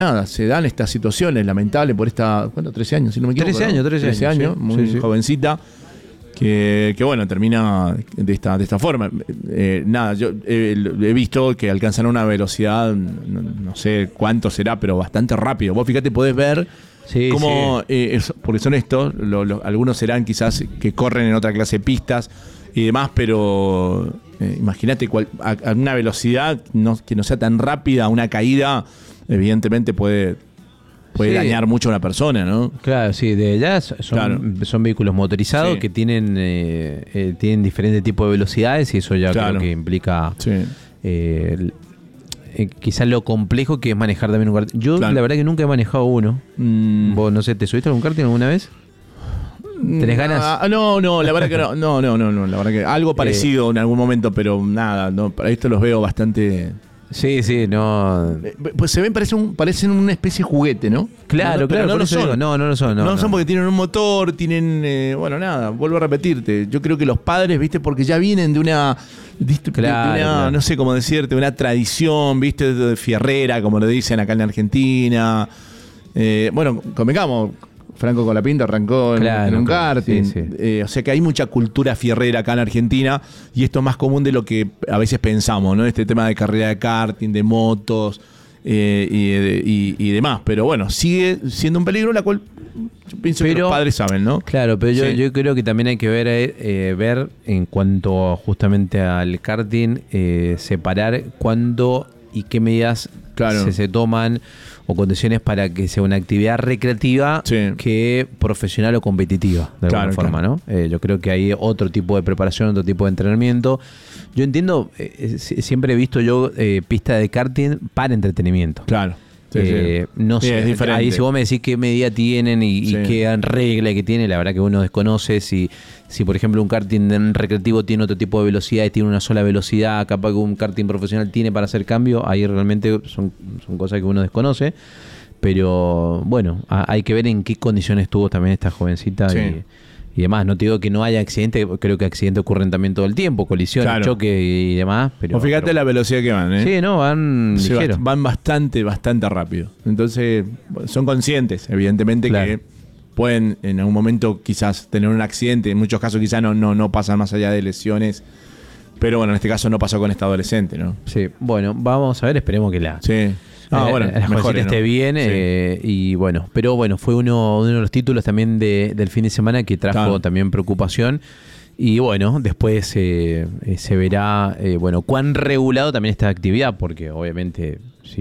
nada, se dan estas situaciones lamentables por esta, 13 años, si no me equivoco. 13 años, sí, muy jovencita, que bueno, termina de esta forma. Nada, yo he visto que alcanzan una velocidad, no sé cuánto será, pero bastante rápido. Vos fíjate, podés ver cómo, porque son estos, algunos serán quizás que corren en otra clase de pistas y demás, pero imagínate a una velocidad que no sea tan rápida, una caída evidentemente puede dañar mucho a una persona, ¿no? Claro, sí, de allá son vehículos motorizados que tienen diferentes tipos de velocidades y eso ya creo que implica quizás lo complejo que es manejar también un karting. Yo la verdad que nunca he manejado uno. Vos, no sé, ¿te subiste a algún karting alguna vez? ¿Tenés ganas? No, la verdad que no. No, la verdad que algo parecido en algún momento, pero nada, no, para esto los veo bastante... Sí, no. Pues se ven, parecen una especie de juguete, ¿no? Claro, pero no lo son. No lo son. No son porque tienen un motor, tienen... bueno, nada, vuelvo a repetirte. Yo creo que los padres, ¿viste? Porque ya vienen de una... Claro. No sé cómo decirte, una tradición, ¿viste? De fierrera, como le dicen acá en Argentina. Bueno, convengamos... Franco Colapinto arrancó en un karting. Sí. O sea que hay mucha cultura fierrera acá en Argentina y esto es más común de lo que a veces pensamos, ¿no? Este tema de carrera de karting, de motos y demás. Pero bueno, sigue siendo un peligro, la cual yo pienso que los padres saben, ¿no? Claro, pero yo creo que también hay que ver en cuanto justamente al karting, separar cuándo y qué medidas se toman o condiciones para que sea una actividad recreativa que profesional o competitiva, de alguna forma, ¿no? Yo creo que hay otro tipo de preparación, otro tipo de entrenamiento. Yo entiendo, siempre he visto yo pistas de karting para entretenimiento. Claro. No sé, es diferente. Ahí si vos me decís qué medida tienen y qué regla que tiene, la verdad que uno desconoce si por ejemplo un karting recreativo tiene otro tipo de velocidad y tiene una sola velocidad, capaz que un karting profesional tiene para hacer cambio, ahí realmente son cosas que uno desconoce, pero bueno, hay que ver en qué condiciones estuvo también esta jovencita y demás. No te digo que no haya accidentes, creo que accidentes ocurren también todo el tiempo, colisiones, choques y demás. Pero fíjate la velocidad que van, ¿eh? Sí, no, van ligeros. Van bastante rápido. Entonces, son conscientes, evidentemente, que pueden en algún momento quizás tener un accidente. En muchos casos quizás no pasan más allá de lesiones. Pero bueno, en este caso no pasó con esta adolescente, ¿no? Sí, bueno, vamos a ver, esperemos que la mejor esté bien. Y bueno, pero bueno, fue uno de los títulos también del fin de semana que trajo también preocupación. Y bueno, después se verá cuán regulado también esta actividad, porque obviamente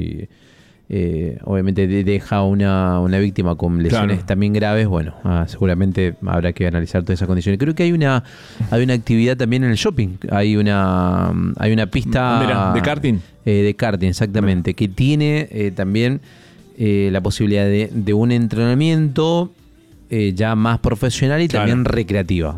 obviamente deja una víctima con lesiones también graves. Bueno, seguramente habrá que analizar todas esas condiciones. Creo que hay una actividad también en el shopping. Hay una pista de karting. De karting, exactamente, que tiene también la posibilidad de un entrenamiento ya más profesional y también recreativa.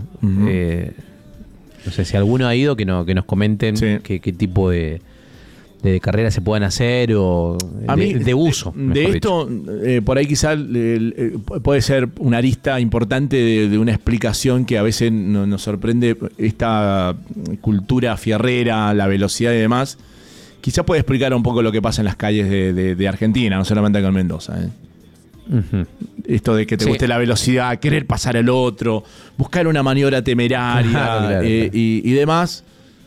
No sé si alguno ha ido, que nos comenten qué tipo de carrera se puedan hacer o de uso. De esto, por ahí quizás puede ser una arista importante de una explicación que a veces nos sorprende, esta cultura fierrera, la velocidad y demás. Quizás puede explicar un poco lo que pasa en las calles de Argentina, no solamente acá en Mendoza. Esto de que te guste la velocidad, querer pasar al otro, buscar una maniobra temeraria y demás.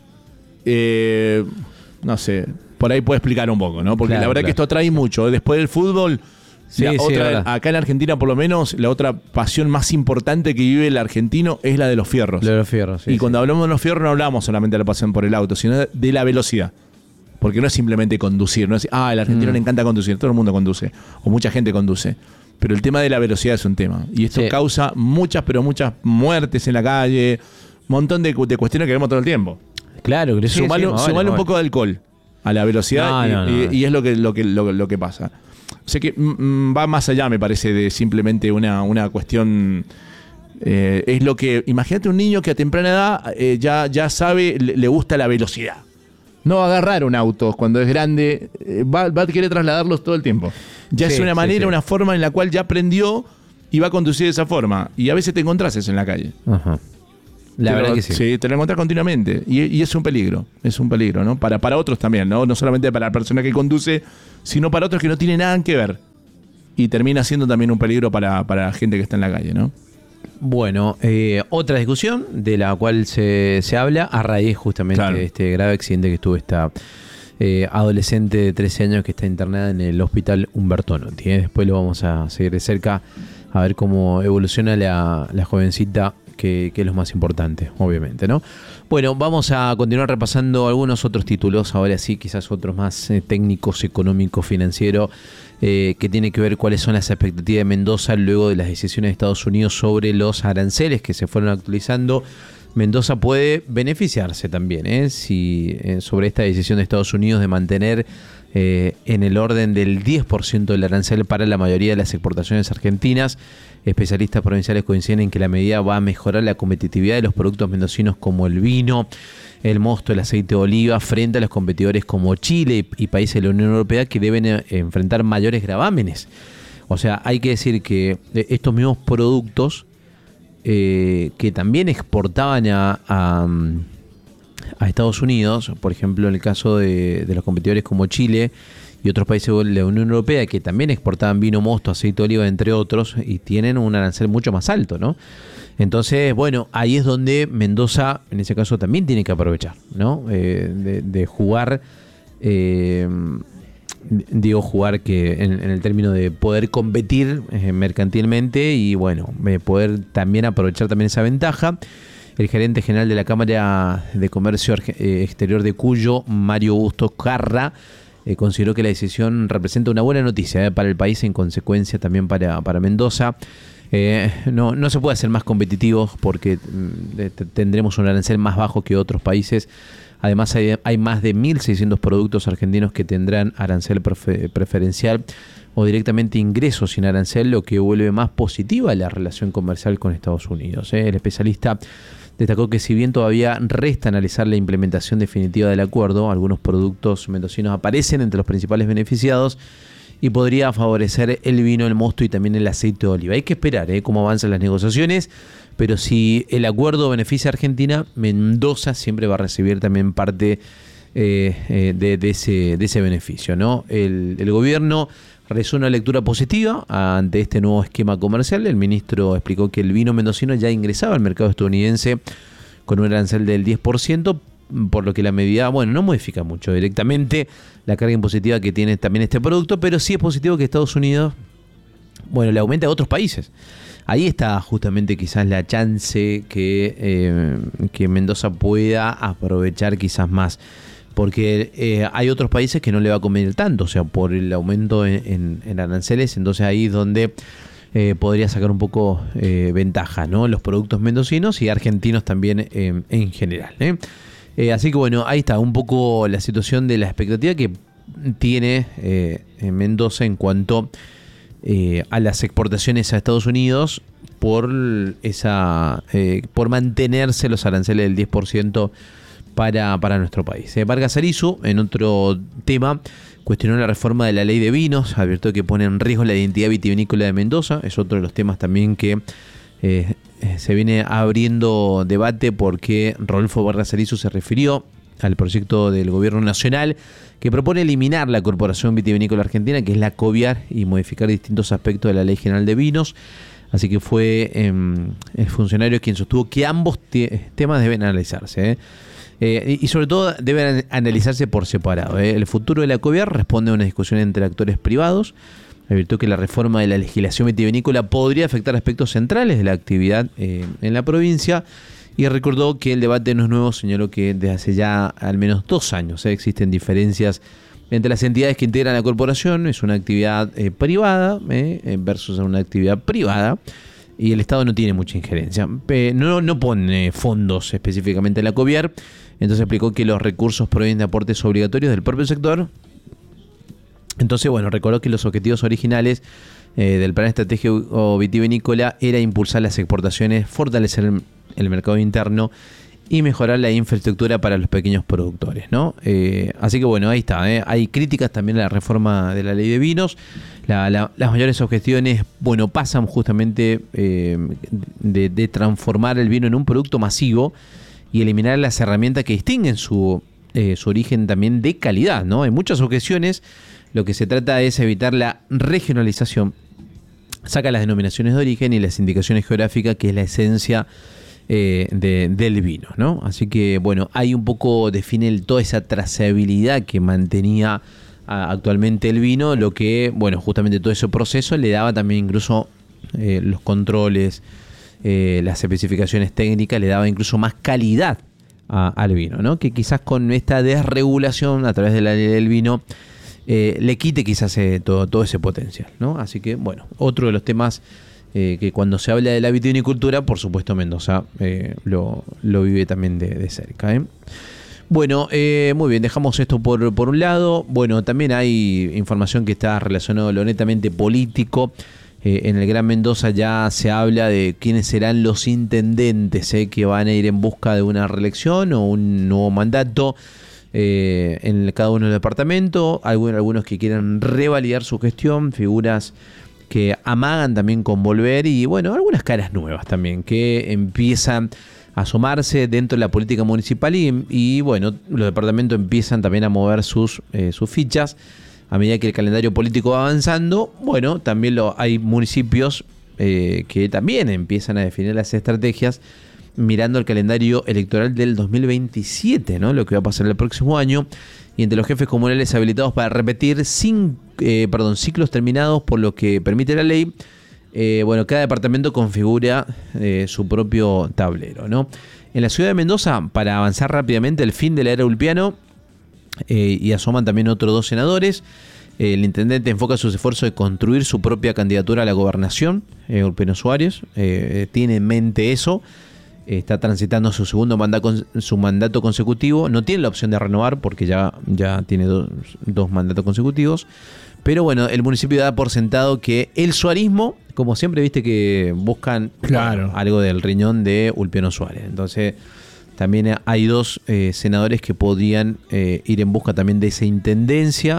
No sé, por ahí puede explicar un poco, ¿no? Porque la verdad que esto atrae mucho. Después del fútbol, acá en Argentina por lo menos, la otra pasión más importante que vive el argentino es la de los fierros. Y cuando hablamos de los fierros no hablamos solamente de la pasión por el auto, sino de la velocidad. Porque no es simplemente conducir, no es al argentino le encanta conducir, todo el mundo conduce, o mucha gente conduce. Pero el tema de la velocidad es un tema. Y esto causa muchas muertes en la calle, un montón de cuestiones que vemos todo el tiempo. Claro, sumale un poco de alcohol a la velocidad y es lo que pasa. O sea que va más allá, me parece, de simplemente una cuestión. Es lo que. Imagínate un niño que a temprana edad ya sabe, le gusta la velocidad. No va a agarrar un auto cuando es grande, va a querer trasladarlos todo el tiempo. Ya es una manera, una forma en la cual ya aprendió y va a conducir de esa forma. Y a veces te encontrás eso en la calle. La verdad que sí. Sí, te lo encontrás continuamente. Y es un peligro, ¿no? Para otros también, ¿no? No solamente para la persona que conduce, sino para otros que no tienen nada que ver. Y termina siendo también un peligro para la gente que está en la calle, ¿no? Bueno, otra discusión de la cual se habla a raíz justamente de este grave accidente que tuvo esta adolescente de 13 años que está internada en el hospital Humberto Notti. Después lo vamos a seguir de cerca a ver cómo evoluciona la jovencita, que es lo más importante, obviamente, ¿no? Bueno, vamos a continuar repasando algunos otros títulos, ahora sí, quizás otros más técnicos, económicos, financieros, que tiene que ver cuáles son las expectativas de Mendoza luego de las decisiones de Estados Unidos sobre los aranceles que se fueron actualizando. Mendoza puede beneficiarse también, sobre esta decisión de Estados Unidos de mantener en el orden del 10% del arancel para la mayoría de las exportaciones argentinas. Especialistas provinciales coinciden en que la medida va a mejorar la competitividad de los productos mendocinos como el vino, el mosto, el aceite de oliva, frente a los competidores como Chile y países de la Unión Europea que deben enfrentar mayores gravámenes. O sea, hay que decir que estos mismos productos que también exportaban a Estados Unidos, por ejemplo en el caso de los competidores como Chile y otros países de la Unión Europea que también exportaban vino, mosto, aceite de oliva, entre otros, y tienen un arancel mucho más alto, ¿no? Entonces, bueno, ahí es donde Mendoza, en ese caso, también tiene que aprovechar, ¿no? De jugar, digo jugar que en el término de poder competir mercantilmente y, bueno, poder también aprovechar también esa ventaja. El gerente general de la Cámara de Comercio Exterior de Cuyo, Mario Augusto Carra, consideró que la decisión representa una buena noticia para el país, en consecuencia también para Mendoza. No se puede ser más competitivos porque tendremos un arancel más bajo que otros países. Además hay más de 1.600 productos argentinos que tendrán arancel preferencial o directamente ingresos sin arancel, lo que vuelve más positiva la relación comercial con Estados Unidos. El especialista destacó que si bien todavía resta analizar la implementación definitiva del acuerdo, algunos productos mendocinos aparecen entre los principales beneficiados y podría favorecer el vino, el mosto y también el aceite de oliva. Hay que esperar cómo avanzan las negociaciones, pero si el acuerdo beneficia a Argentina, Mendoza siempre va a recibir también parte de ese beneficio, ¿no? El gobierno realizó una lectura positiva ante este nuevo esquema comercial. El ministro explicó que el vino mendocino ya ingresaba al mercado estadounidense con un arancel del 10%, por lo que la medida, no modifica mucho directamente la carga impositiva que tiene también este producto, pero sí es positivo que Estados Unidos, le aumente a otros países. Ahí está justamente quizás la chance que Mendoza pueda aprovechar quizás más, porque hay otros países que no le va a convenir tanto, o sea, por el aumento en aranceles. Entonces ahí es donde podría sacar un poco ventaja, ¿no? Los productos mendocinos y argentinos también en general, así que ahí está un poco la situación de la expectativa que tiene Mendoza en cuanto a las exportaciones a Estados Unidos por mantenerse los aranceles del 10% para nuestro país. Vargas Arizu, en otro tema, cuestionó la reforma de la ley de vinos, advirtió que pone en riesgo la identidad vitivinícola de Mendoza. Es otro de los temas también que se viene abriendo debate, porque Rodolfo Vargas Arizu se refirió al proyecto del gobierno nacional que propone eliminar la Corporación Vitivinícola Argentina, que es la COVIAR, y modificar distintos aspectos de la Ley General de Vinos. Así que fue el funcionario quien sostuvo que ambos temas deben analizarse, y sobre todo deben analizarse por separado. El futuro de la COVIAR responde a una discusión entre actores privados. Advirtió que la reforma de la legislación vitivinícola podría afectar aspectos centrales de la actividad en la provincia, y recordó que el debate no es nuevo. Señaló que desde hace ya al menos 2 años existen diferencias entre las entidades que integran la corporación. Es una actividad privada versus una actividad privada, y el Estado no tiene mucha injerencia. No pone fondos específicamente en la COVIAR. Entonces explicó que los recursos provienen de aportes obligatorios del propio sector. Entonces, recordó que los objetivos originales del plan estratégico vitivinícola era impulsar las exportaciones, fortalecer el mercado interno y mejorar la infraestructura para los pequeños productores, ¿no? Así que bueno, ahí está. Hay críticas también a la reforma de la ley de vinos. Las mayores objeciones, bueno, pasan justamente de transformar el vino en un producto masivo y eliminar las herramientas que distinguen su origen también de calidad, ¿no? En muchas objeciones lo que se trata es evitar la regionalización, saca las denominaciones de origen y las indicaciones geográficas, que es la esencia del vino, ¿no? Así que, bueno, hay un poco, define toda esa trazabilidad que mantenía actualmente el vino, lo que, bueno, justamente todo ese proceso le daba también incluso los controles, las especificaciones técnicas, le daba incluso más calidad al vino, ¿no? Que quizás con esta desregulación a través de la ley del vino le quite quizás todo ese potencial, ¿no? Así que, bueno, otro de los temas que cuando se habla de la vitivinicultura, por supuesto Mendoza lo vive también de cerca. Bueno, muy bien, dejamos esto por un lado. Bueno, también hay información que está relacionada a lo netamente político. En el Gran Mendoza ya se habla de quiénes serán los intendentes que van a ir en busca de una reelección o un nuevo mandato en cada uno de los departamentos. Algunos que quieran revalidar su gestión, figuras que amagan también con volver, y bueno, algunas caras nuevas también que empiezan a asomarse dentro de la política municipal y bueno, los departamentos empiezan también a mover sus fichas a medida que el calendario político va avanzando. Bueno, también hay municipios que también empiezan a definir las estrategias mirando el calendario electoral del 2027, ¿no? Lo que va a pasar el próximo año. Y entre los jefes comunales habilitados para repetir ciclos terminados por lo que permite la ley, bueno, cada departamento configura su propio tablero, ¿no? En la ciudad de Mendoza, para avanzar rápidamente el fin de la era Ulpiano, y asoman también otros 2 senadores. El intendente enfoca sus esfuerzos de construir su propia candidatura a la gobernación, Ulpiano Suárez, tiene en mente eso. Está transitando su segundo mandato consecutivo. No tiene la opción de renovar porque ya tiene dos mandatos consecutivos. Pero bueno, el municipio da por sentado que el suarismo, como siempre viste que buscan algo del riñón de Ulpiano Suárez. Entonces también hay 2 senadores que podían ir en busca también de esa intendencia.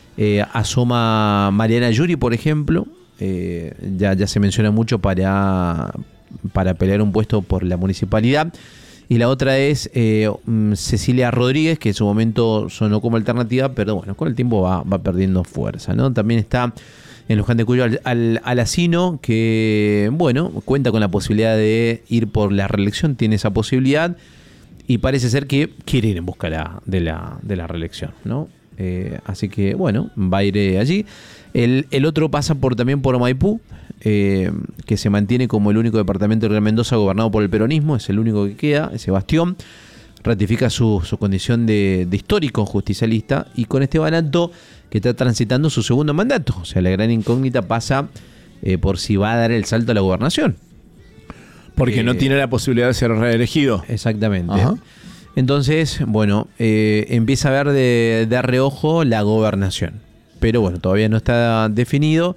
Asoma Mariana Yuri, por ejemplo. Ya se menciona mucho para pelear un puesto por la municipalidad. Y la otra es Cecilia Rodríguez, que en su momento sonó como alternativa, pero bueno, con el tiempo va perdiendo fuerza, ¿no? También está en Luján de Cuyo Alacino, que bueno, cuenta con la posibilidad de ir por la reelección, tiene esa posibilidad y parece ser que quiere ir en busca de la reelección, ¿no? Así que bueno, va a ir allí. El otro pasa también por Maipú, que se mantiene como el único departamento de Gran Mendoza gobernado por el peronismo, es el único que queda, ese bastión. Ratifica su condición de histórico justicialista, y con Esteban Alto, que está transitando su segundo mandato. O sea, la gran incógnita pasa por si va a dar el salto a la gobernación. Porque no tiene la posibilidad de ser reelegido. Exactamente. Ajá. Entonces, bueno, empieza a ver de reojo la gobernación. Pero bueno, todavía no está definido.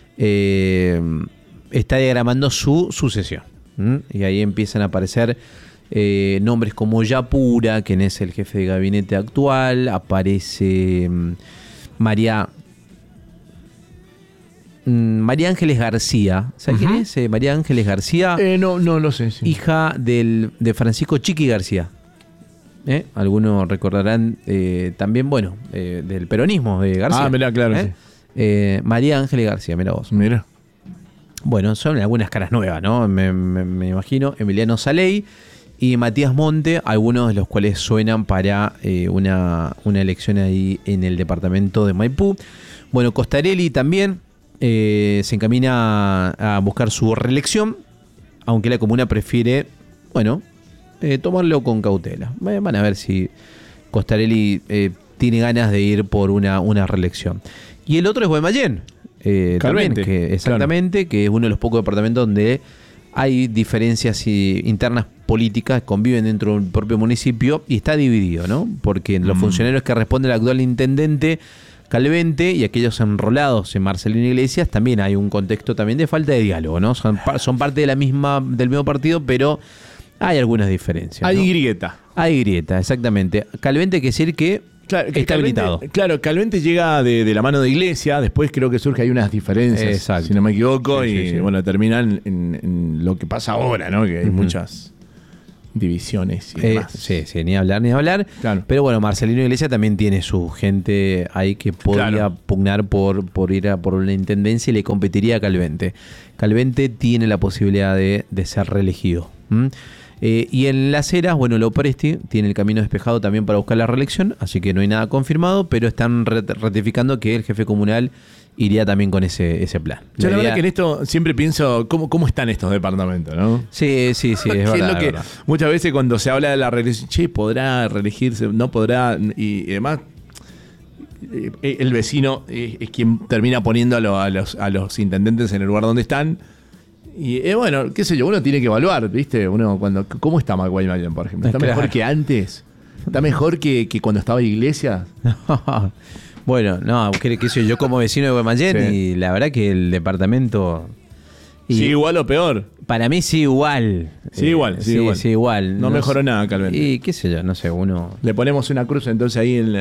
Está diagramando su sucesión. Y ahí empiezan a aparecer nombres como Yapura, quien es el jefe de gabinete actual. Aparece María Ángeles García. ¿Sabes quién es? María Ángeles García. No lo sé. Sí. Hija de Francisco Chiqui García. Algunos recordarán también, bueno, del peronismo de García. Mirá, claro. Sí. María Ángeles García, mira vos. Mira. Bueno, son algunas caras nuevas, ¿no? Me imagino. Emiliano Saley y Matías Monte, algunos de los cuales suenan para una elección ahí en el departamento de Maipú. Bueno, Costarelli también se encamina a buscar su reelección, aunque la comuna prefiere, bueno, tomarlo con cautela. Van a ver si Costarelli tiene ganas de ir por una reelección. Y el otro es Guaymallén. También, exactamente, que es uno de los pocos departamentos donde hay diferencias internas políticas, conviven dentro del propio municipio y está dividido, ¿no? Porque los funcionarios que responden al actual intendente Calvente y aquellos enrolados en Marcelino Iglesias, también hay un contexto también de falta de diálogo, ¿no? Son parte del mismo partido, pero Hay algunas diferencias. Hay ¿no? grieta. Hay grieta, exactamente. Calvente quiere decir que Claro, está habilitado. Claro, Calvente llega de la mano de Iglesia, después creo que surge, hay unas diferencias, Exacto. si no me equivoco, Sí, y sí. bueno, terminan en lo que pasa ahora, ¿no? Que hay muchas divisiones y demás. Sí, ni hablar. Claro. Pero bueno, Marcelino Iglesias también tiene su gente ahí que podría Claro. pugnar por ir por la intendencia y le competiría a Calvente. Calvente tiene la posibilidad de ser reelegido. Y en Las Heras, bueno, Lopresti tiene el camino despejado también para buscar la reelección, así que no hay nada confirmado, pero están ratificando que el jefe comunal iría también con ese plan. Yo la verdad que en esto siempre pienso cómo están estos departamentos, ¿no? Sí, es Que verdad. es lo que verdad. muchas veces cuando se habla de la reelección, che, podrá reelegirse, no podrá, y demás, el vecino es quien termina poniendo a los intendentes en el lugar donde están. Y bueno, qué sé yo, uno tiene que evaluar, ¿viste? Uno ¿cómo está Guaymallén, por ejemplo? ¿Está Claro. mejor que antes? ¿Está mejor que cuando estaba Iglesia? Bueno, no, qué sé yo como vecino de Guaymallén Sí. y la verdad que el departamento... y Sí, igual o peor. para mí sí igual. Sí, igual. Sí, igual. No mejoró nada, Calvente. Y qué sé yo, no sé, uno... Le ponemos una cruz entonces ahí en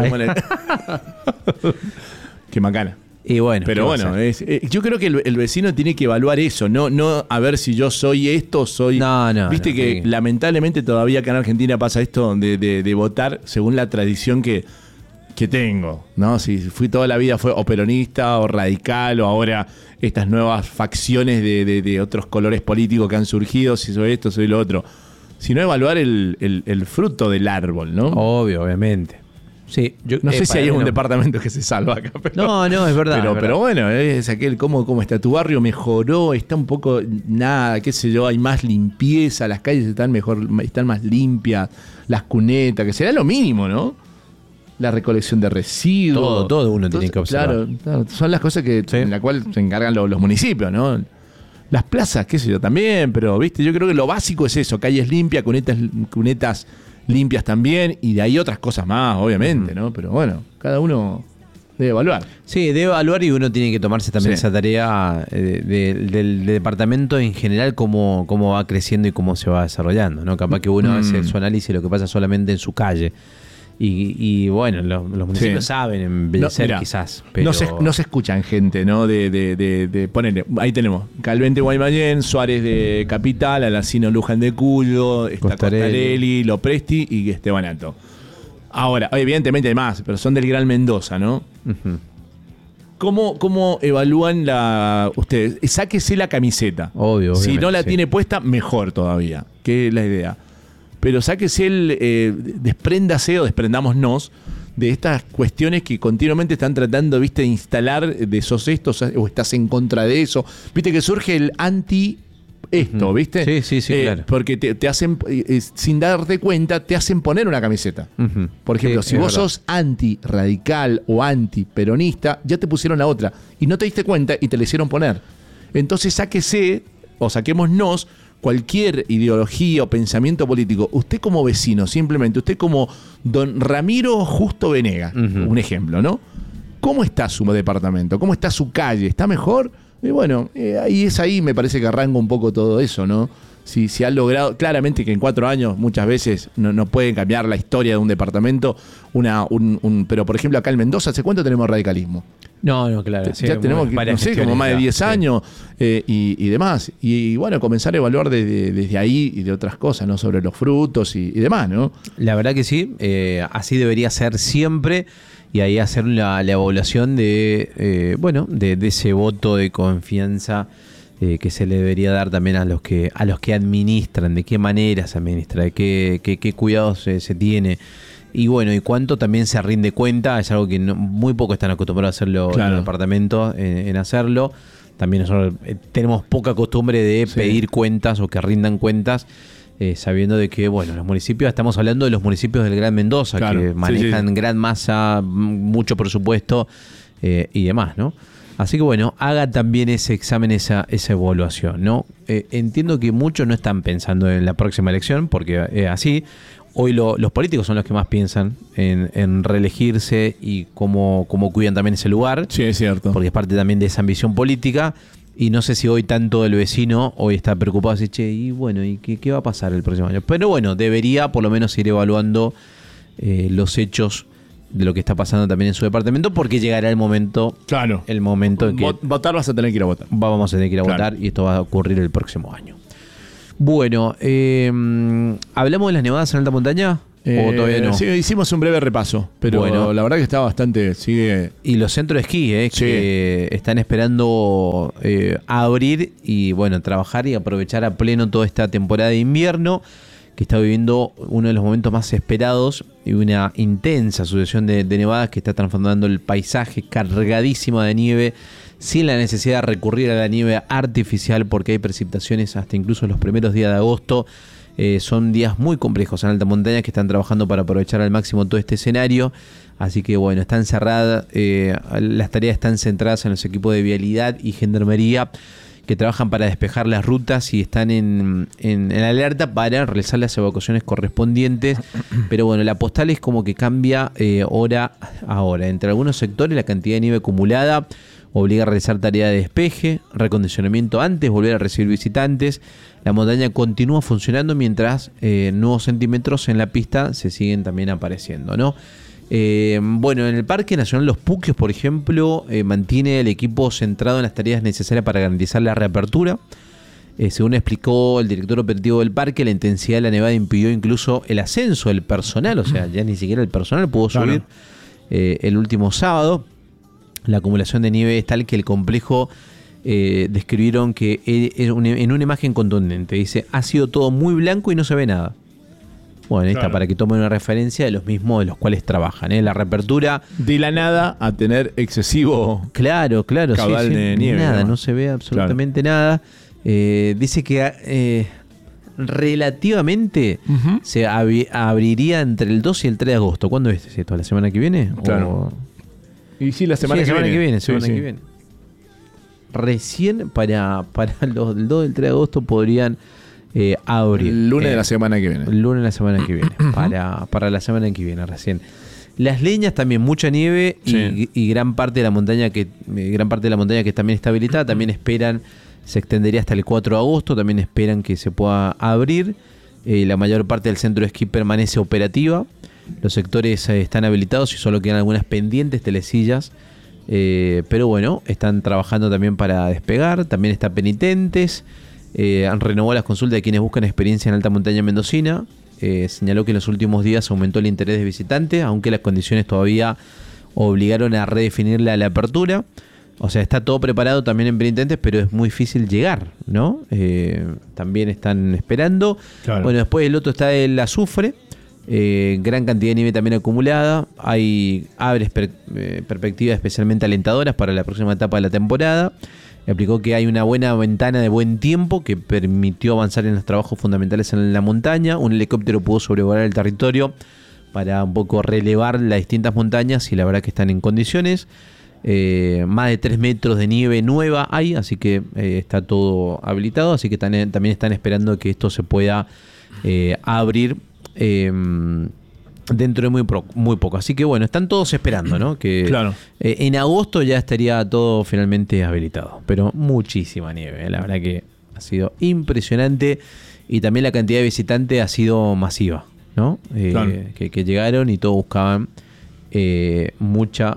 Qué macana. Y bueno, Pero ¿qué va a bueno, ser? yo creo que el vecino tiene que evaluar eso, no a ver si yo soy esto, soy... No, Viste no, que sí. lamentablemente todavía acá en Argentina pasa esto de votar según la tradición que tengo, ¿no? Si fui toda la vida fue o peronista o radical o ahora estas nuevas facciones de otros colores políticos que han surgido, si soy esto, soy lo otro. Sino evaluar el fruto del árbol, ¿no? Obvio, obviamente. Sí, yo, No sé si para hay mí un no. departamento que se salva acá. Pero, No, es verdad. es verdad. pero bueno, es aquel cómo está tu barrio, mejoró, está un poco nada, qué sé yo, hay más limpieza, las calles están más limpias, las cunetas, que será lo mínimo, ¿no? La recolección de residuos. Todo uno tiene que observar. Claro, son las cosas en la cual se encargan los municipios, ¿no? Las plazas, qué sé yo, también, pero viste, yo creo que lo básico es eso, calles limpias, cunetas limpias también, y de ahí otras cosas más, obviamente, ¿no? Pero bueno, cada uno debe evaluar. Sí, debe evaluar y uno tiene que tomarse también Sí. esa tarea del departamento en general, cómo va creciendo y cómo se va desarrollando, ¿no? Capaz que uno hace su análisis de lo que pasa solamente en su calle. Y bueno, los municipios Sí. saben embellecer Mirá, quizás, pero... no se escuchan gente, ¿no? De ponele, ahí tenemos Calvente Guaymallén, Suárez de Capital, Alacino Luján de Cuyo, está Costarelli, Lopresti y Estebanato. Ahora, evidentemente hay más, pero son del Gran Mendoza, ¿no? Ujú. ¿Cómo evalúan ustedes? Sáquese la camiseta. Obvio, Si no obviamente, la sí. tiene puesta, mejor todavía, que es la idea. Pero sáquese despréndase o desprendámonos de estas cuestiones que continuamente están tratando, viste, de instalar, de sos esto o estás en contra de eso. Viste que surge el anti esto, ¿viste? Sí, claro. Porque te hacen, sin darte cuenta, te hacen poner una camiseta. Ujú. Por ejemplo, Sí, si es vos verdad. sos anti-radical o anti-peronista, ya te pusieron la otra. Y no te diste cuenta y te la hicieron poner. Entonces sáquese, o saquémonos, cualquier ideología o pensamiento político. Usted como vecino, simplemente, usted como don Ramiro Justo Venegas, Ujú. un ejemplo, ¿no? ¿Cómo está su departamento? ¿Cómo está su calle? ¿Está mejor? Y bueno, ahí me parece que arranca un poco todo eso, ¿no? Si ha logrado, claramente que en 4 años muchas veces no pueden cambiar la historia de un departamento, pero por ejemplo acá en Mendoza, ¿hace cuánto tenemos radicalismo? No, claro. sí, Ya tenemos, varias no sé, como gestiones más de ya, 10 sí. años y demás. Y bueno, comenzar a evaluar desde ahí y de otras cosas, ¿no? Sobre los frutos y demás, ¿no? La verdad que sí, así debería ser siempre y ahí hacer la evaluación de ese voto de confianza que se le debería dar también a los que administran, de qué manera se administra, de qué cuidados se tiene. Y bueno, y cuánto también se rinde cuenta, es algo que muy poco están acostumbrados a hacerlo en los departamentos, en hacerlo. También nosotros tenemos poca costumbre de pedir cuentas o que rindan cuentas, sabiendo de que, bueno, los municipios, estamos hablando de los municipios del Gran Mendoza, Claro, que manejan gran masa, mucho presupuesto y demás, ¿no? Así que bueno, haga también ese examen, esa evaluación, ¿no? Entiendo que muchos no están pensando en la próxima elección, porque así... Hoy los políticos son los que más piensan en reelegirse y cómo cuidan también ese lugar. Sí, es cierto. Porque es parte también de esa ambición política. Y no sé si hoy tanto el vecino hoy está preocupado, así, che, y bueno, ¿y qué va a pasar el próximo año? Pero bueno, debería por lo menos ir evaluando los hechos de lo que está pasando también en su departamento, porque llegará el momento. Claro. El momento en que votar vas a tener que ir a votar. Vamos a tener que ir a votar y esto va a ocurrir el próximo año. Bueno, ¿hablamos de las nevadas en alta montaña? ¿O todavía no? Sí, hicimos un breve repaso, pero bueno, la verdad que está bastante, sigue. Y los centros de esquí, que están esperando abrir y bueno, trabajar y aprovechar a pleno toda esta temporada de invierno, que está viviendo uno de los momentos más esperados y una intensa sucesión de nevadas que está transformando el paisaje cargadísimo de nieve, sin la necesidad de recurrir a la nieve artificial, porque hay precipitaciones hasta incluso los primeros días de agosto. Son días muy complejos en alta montaña, que están trabajando para aprovechar al máximo todo este escenario. Así que bueno, están cerradas, las tareas están centradas en los equipos de vialidad y gendarmería, que trabajan para despejar las rutas y están en alerta para realizar las evacuaciones correspondientes. Pero bueno, la postal es como que cambia hora a hora. Entre algunos sectores la cantidad de nieve acumulada obliga a realizar tarea de despeje, recondicionamiento antes, volver a recibir visitantes. La montaña continúa funcionando mientras nuevos centímetros en la pista se siguen también apareciendo, ¿no? Bueno, en el Parque Nacional Los Puquios, por ejemplo, mantiene el equipo centrado en las tareas necesarias para garantizar la reapertura. Según explicó el director operativo del parque, la intensidad de la nevada impidió incluso el ascenso del personal, o sea, ya ni siquiera el personal pudo subir el último sábado. La acumulación de nieve es tal que el complejo describieron que en una imagen contundente dice: ha sido todo muy blanco y no se ve nada. Bueno, esta para que tomen una referencia de los mismos de los cuales trabajan. La reapertura de la nada a tener excesivo caudal de nieve. Nada, no se ve absolutamente nada. Dice que relativamente se abriría entre el 2 y el 3 de agosto. ¿Cuándo es esto? ¿La semana que viene? Claro. Y sí, la semana que viene. Recién para los del 2 y el 3 de agosto podrían abrir. El lunes de la semana que viene. El lunes de la semana que viene. Para la semana que viene recién. Las leñas también, mucha nieve y gran parte de la montaña que también está habilitada. También esperan, se extendería hasta el 4 de agosto. También esperan que se pueda abrir. La mayor parte del centro de esquí permanece operativa. Los sectores están habilitados y solo quedan algunas pendientes telesillas. Pero bueno, están trabajando también para despegar. También está Penitentes. Han renovado las consultas de quienes buscan experiencia en alta montaña mendocina. Señaló que en los últimos días aumentó el interés de visitantes, aunque las condiciones todavía obligaron a redefinir la apertura. O sea, está todo preparado también en Penitentes, pero es muy difícil llegar, ¿no? También están esperando. Claro. Bueno, después el otro está el Azufre. Gran cantidad de nieve también acumulada. Hay perspectivas especialmente alentadoras para la próxima etapa de la temporada. Explicó que hay una buena ventana de buen tiempo que permitió avanzar en los trabajos fundamentales en la montaña. Un helicóptero pudo sobrevolar el territorio para un poco relevar las distintas montañas y la verdad que están en condiciones. Más de 3 metros de nieve nueva hay, así que está todo habilitado. Así que también están esperando que esto se pueda abrir dentro de muy poco. Así que bueno, están todos esperando, ¿no? Que en agosto ya estaría todo finalmente habilitado. Pero muchísima nieve, la verdad que ha sido impresionante. Y también la cantidad de visitantes ha sido masiva, ¿no? Que llegaron y todos buscaban mucha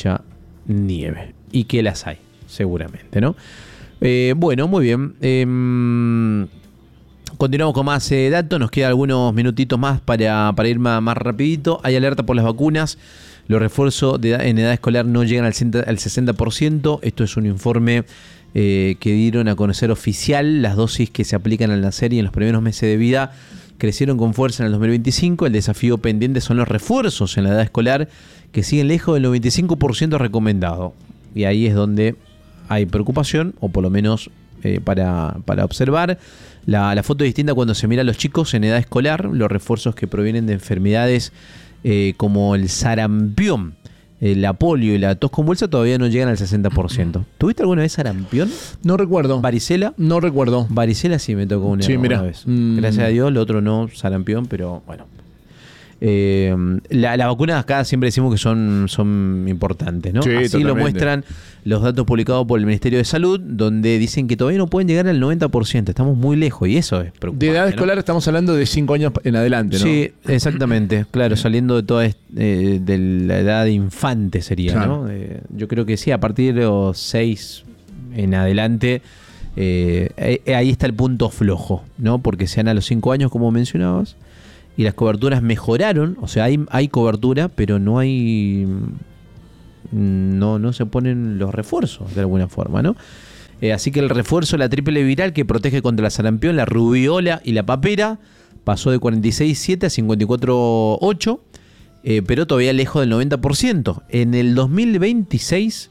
nieve. Y que las hay, seguramente, ¿no? Bueno, muy bien. Continuamos con más datos, nos quedan algunos minutitos más para ir más rapidito. Hay alerta por las vacunas, los refuerzos en edad escolar no llegan al 60%. Esto es un informe que dieron a conocer oficial. Las dosis que se aplican al nacer y en los primeros meses de vida crecieron con fuerza en el 2025. El desafío pendiente son los refuerzos en la edad escolar, que siguen lejos del 95% recomendado. Y ahí es donde hay preocupación, o por lo menos para observar. La foto es distinta cuando se mira a los chicos en edad escolar. Los refuerzos que provienen de enfermedades como el sarampión, la polio y la tos con bolsa todavía no llegan al 60%. ¿Tuviste alguna vez sarampión? No recuerdo. ¿Varicela? No recuerdo. Varicela sí me tocó una vez. Gracias a Dios, lo otro no, sarampión, pero bueno. Las vacunas acá siempre decimos que son importantes, ¿no? Sí, así totalmente. lo muestran los datos publicados por el Ministerio de Salud, donde dicen que todavía no pueden llegar al 90%. Estamos muy lejos y eso es preocupante. De edad ¿no? escolar estamos hablando de 5 años en adelante, ¿no? Sí, exactamente. Claro, saliendo de toda de la edad de infante sería, Claro. ¿no? Yo creo que sí, a partir de los 6 en adelante, ahí está el punto flojo, ¿no? Porque se dan a los 5 años, como mencionabas, y las coberturas mejoraron. O sea, hay cobertura, pero no hay... No se ponen los refuerzos de alguna forma, ¿no? Así que el refuerzo, la triple viral que protege contra la sarampión, la rubiola y la papera, pasó de 46,7 a 54,8, pero todavía lejos del 90%. En el 2026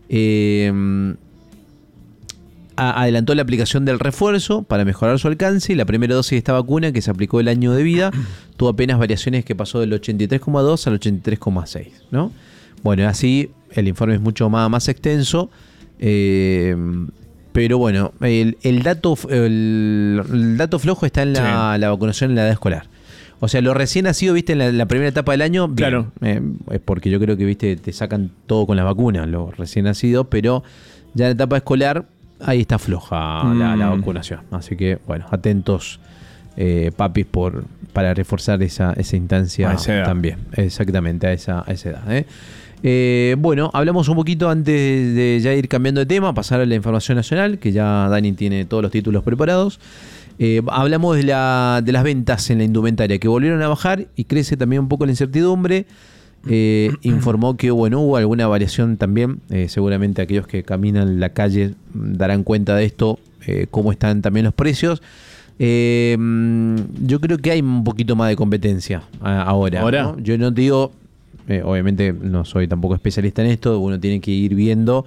adelantó la aplicación del refuerzo para mejorar su alcance, y la primera dosis de esta vacuna, que se aplicó el año de vida, tuvo apenas variaciones que pasó del 83,2 al 83,6, ¿no? Bueno, así el informe es mucho más extenso, pero bueno, el dato flojo está en la vacunación en la edad escolar. O sea, lo recién nacido, viste, en la primera etapa del año, bien, Claro. Es porque yo creo que, viste, te sacan todo con las vacunas, los recién nacidos, pero ya en la etapa escolar, ahí está floja la vacunación. Así que, bueno, atentos, papis, para reforzar esa instancia A esa edad. también. Exactamente, a esa edad. Bueno, hablamos un poquito antes de ya ir cambiando de tema, pasar a la información nacional, que ya Dani tiene todos los títulos preparados. Hablamos de las ventas en la indumentaria, que volvieron a bajar y crece también un poco la incertidumbre. Informó que hubo alguna variación también. Seguramente aquellos que caminan la calle darán cuenta de esto, cómo están también los precios. Yo creo que hay un poquito más de competencia ahora, ¿no? Yo no digo, obviamente no soy tampoco especialista en esto, uno tiene que ir viendo,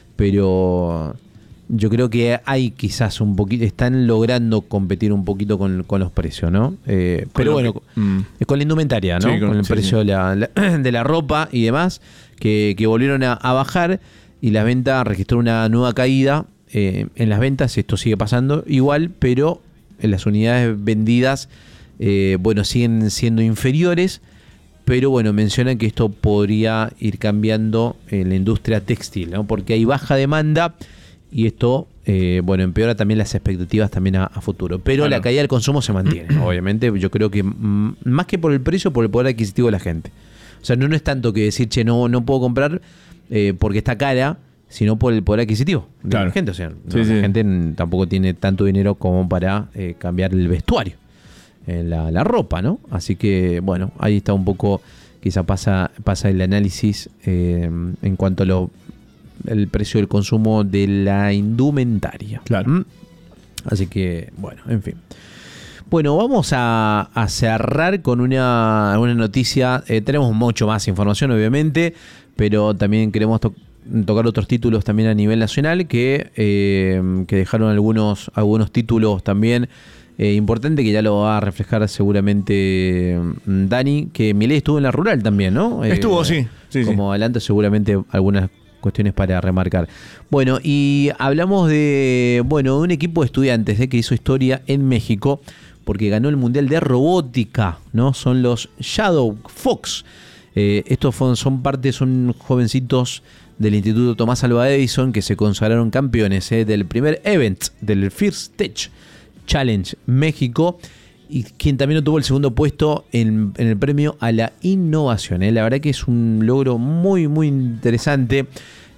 pero yo creo que hay quizás un poquito, están logrando competir un poquito con los precios, ¿no? Pero bueno, con la indumentaria, ¿no? Sí, con el precio de la ropa y demás, que volvieron a bajar, y la venta registró una nueva caída en las ventas. Esto sigue pasando igual, pero en las unidades vendidas, siguen siendo inferiores. Pero bueno, mencionan que esto podría ir cambiando en la industria textil, ¿no? Porque hay baja demanda y esto, empeora también las expectativas también a futuro. Pero la caída del consumo se mantiene, obviamente. Yo creo que más que por el precio, por el poder adquisitivo de la gente. O sea, no es tanto que decir, no puedo comprar porque está cara, sino por el poder adquisitivo de la gente. O sea, la gente tampoco tiene tanto dinero como para cambiar el vestuario. La ropa, ¿no? Así que, bueno, ahí está un poco, quizá pasa el análisis en cuanto a el precio del consumo de la indumentaria. Claro. Así que, bueno, en fin. Bueno, vamos a cerrar con una noticia. Tenemos mucho más información, obviamente, pero también queremos tocar otros títulos también a nivel nacional que dejaron algunos títulos también importante, que ya lo va a reflejar seguramente Dani, que Milei estuvo en la rural también, ¿no? Estuvo, sí. Como adelante, seguramente algunas cuestiones para remarcar. Bueno, y hablamos de un equipo de estudiantes que hizo historia en México porque ganó el Mundial de Robótica, ¿no? Son los Shadow Fox. Estos son jovencitos del Instituto Tomás Alva Edison que se consagraron campeones del primer event del First Tech Challenge México, y quien también obtuvo el segundo puesto en el premio a la innovación. La verdad que es un logro muy, muy interesante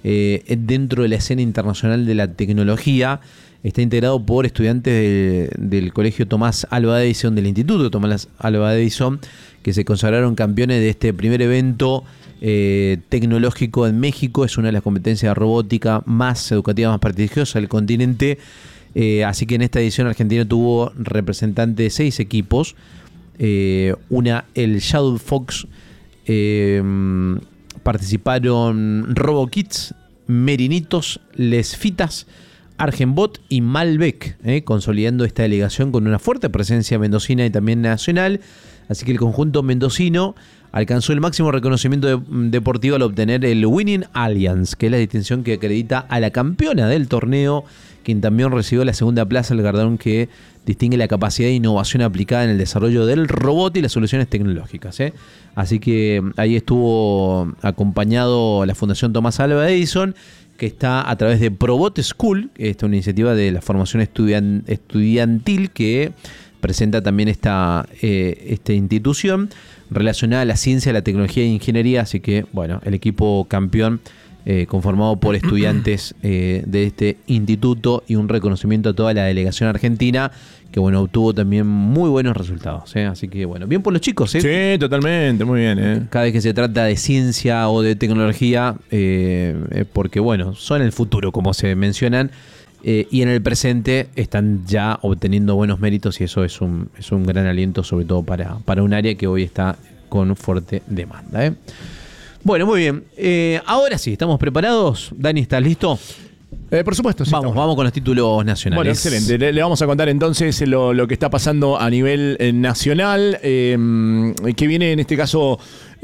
dentro de la escena internacional de la tecnología. Está integrado por estudiantes del Colegio Tomás Alva Edison, del Instituto Tomás Alva Edison, que se consagraron campeones de este primer evento tecnológico en México. Es una de las competencias de robótica más educativas, más prestigiosas del continente. Así que en esta edición Argentina tuvo representantes de 6 equipos. El Shadow Fox, participaron RoboKids, Merinitos, Les Fitas, Argenbot y Malbec, consolidando esta delegación con una fuerte presencia mendocina y también nacional. Así que el conjunto mendocino alcanzó el máximo reconocimiento deportivo al obtener el Winning Alliance, que es la distinción que acredita a la campeona del torneo, quien también recibió la segunda plaza, el galardón que distingue la capacidad de innovación aplicada en el desarrollo del robot y las soluciones tecnológicas. Así que ahí estuvo acompañado la Fundación Tomás Alva Edison, que está a través de Probot School, esta es una iniciativa de la formación estudiantil que presenta también esta institución relacionada a la ciencia, la tecnología e ingeniería. Así que, bueno, el equipo campeón conformado por estudiantes de este instituto y un reconocimiento a toda la delegación argentina que, bueno, obtuvo también muy buenos resultados. Así que, bueno, bien por los chicos. Sí, totalmente, muy bien. Cada vez que se trata de ciencia o de tecnología, porque, bueno, son el futuro, como se mencionan, y en el presente están ya obteniendo buenos méritos, y eso es un gran aliento, sobre todo para un área que hoy está con fuerte demanda. Bueno, muy bien. Ahora sí, ¿estamos preparados? Dani, ¿estás listo? Por supuesto, sí. Vamos con los títulos nacionales. Bueno, excelente. Le vamos a contar entonces lo que está pasando a nivel nacional, que viene en este caso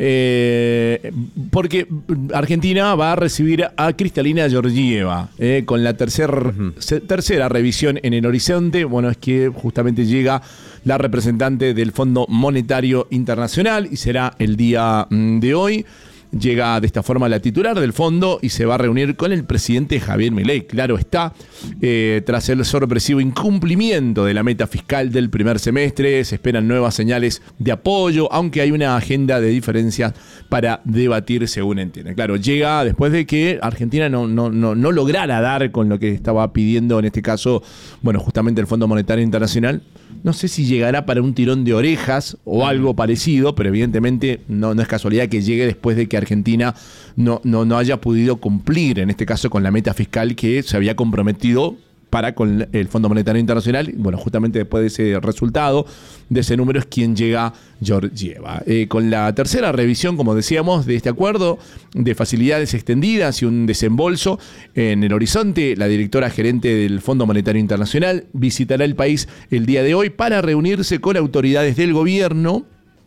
porque Argentina va a recibir a Kristalina Georgieva con la tercera revisión en el horizonte. Bueno, es que justamente llega la representante del Fondo Monetario Internacional y será el día de hoy. Llega de esta forma la titular del fondo y se va a reunir con el presidente Javier Milei. Claro está, tras el sorpresivo incumplimiento de la meta fiscal del primer semestre, se esperan nuevas señales de apoyo, aunque hay una agenda de diferencias para debatir, según entienden. Claro, llega después de que Argentina no lograra dar con lo que estaba pidiendo, en este caso, bueno, justamente el Fondo Monetario Internacional. No sé si llegará para un tirón de orejas o algo parecido, pero evidentemente no es casualidad que llegue después de que Argentina no haya podido cumplir, en este caso, con la meta fiscal que se había comprometido con el Fondo Monetario Internacional. Bueno, justamente después de ese resultado, de ese número, es quien llega Georgieva. Con la tercera revisión, como decíamos, de este acuerdo de facilidades extendidas y un desembolso en el horizonte, la directora gerente del Fondo Monetario Internacional visitará el país el día de hoy para reunirse con autoridades del gobierno,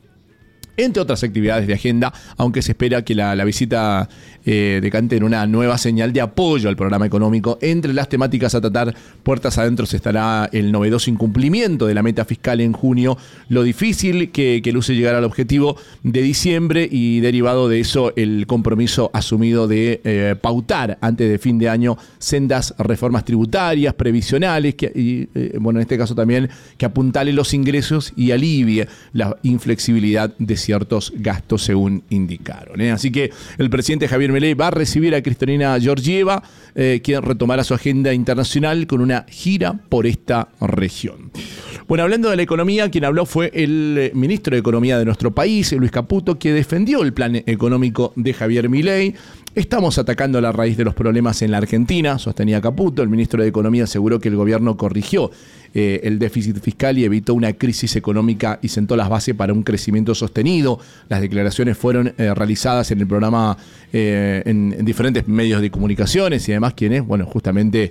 entre otras actividades de agenda, aunque se espera que la visita decante en una nueva señal de apoyo al programa económico. Entre las temáticas a tratar puertas adentro estará el novedoso incumplimiento de la meta fiscal en junio, lo difícil que luce llegar al objetivo de diciembre y, derivado de eso, el compromiso asumido de pautar antes de fin de año sendas reformas tributarias, previsionales, bueno, en este caso también que apuntale los ingresos y alivie la inflexibilidad de ciertos gastos, según indicaron. Así que el presidente Javier Milei va a recibir a Kristalina Georgieva, quien retomará su agenda internacional con una gira por esta región. Bueno, hablando de la economía, quien habló fue el ministro de Economía de nuestro país, Luis Caputo, que defendió el plan económico de Javier Milei. Estamos atacando la raíz de los problemas en la Argentina, sostenía Caputo. El ministro de Economía aseguró que el gobierno corrigió el déficit fiscal y evitó una crisis económica y sentó las bases para un crecimiento sostenido. Las declaraciones fueron realizadas en el programa en diferentes medios de comunicaciones y además quienes, bueno, justamente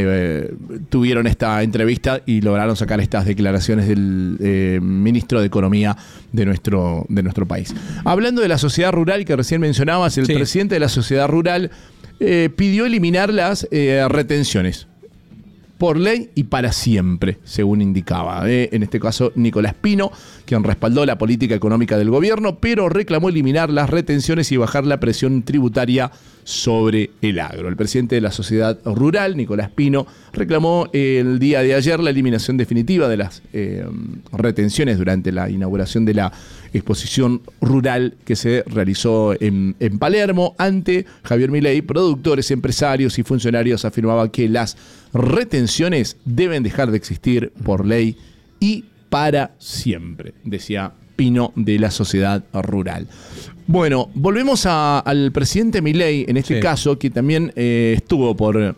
tuvieron esta entrevista y lograron sacar estas declaraciones del ministro de Economía de nuestro país. Hablando de la sociedad rural que recién mencionabas, el presidente de la sociedad rural pidió eliminar las retenciones por ley y para siempre, según indicaba. En este caso, Nicolás Pino, quien respaldó la política económica del gobierno, pero reclamó eliminar las retenciones y bajar la presión tributaria sobre el agro. El presidente de la sociedad rural, Nicolás Pino, reclamó el día de ayer la eliminación definitiva de las retenciones durante la inauguración de la exposición rural que se realizó en Palermo. Ante Javier Milei, productores, empresarios y funcionarios afirmaban que las retenciones deben dejar de existir por ley y para siempre, decía Pino de la sociedad rural. Bueno, volvemos al presidente Milei, en este caso, que también estuvo